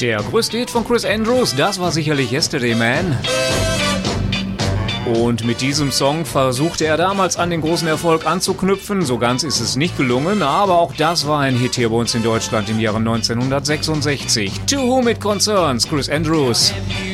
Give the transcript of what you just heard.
Der größte Hit von Chris Andrews, das war sicherlich Yesterday Man. Und mit diesem Song versuchte er damals an den großen Erfolg anzuknüpfen. So ganz ist es nicht gelungen, aber auch das war ein Hit hier bei uns in Deutschland im Jahre 1966. To Whom It Concerns, Chris Andrews.